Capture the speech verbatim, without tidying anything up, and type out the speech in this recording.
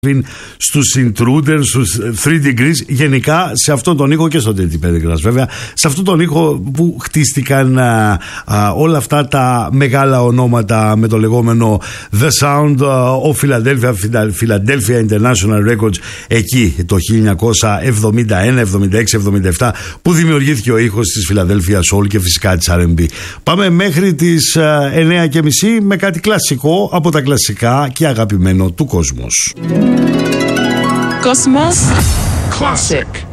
στους Intruders, στους Three Degrees, γενικά σε αυτόν τον ήχο και στο τριάντα πέντε Glass βέβαια, σε αυτόν τον ήχο που χτίστηκαν α, α, όλα αυτά τα μεγάλα ονόματα με το λεγόμενο The Sound of Philadelphia, Philadelphia International Records, εκεί το χίλια εννιακόσια εβδομήντα ένα, εβδομήντα έξι, εβδομήντα επτά, που δημιουργήθηκε ο ήχος της Philadelphia Soul και φυσικά της αρ εντ μπι. Πάμε μέχρι τις εννιά και μισή με κάτι κλασικό από τα κλασικά και αγαπημένο του κόσμου. Cosmos Classic.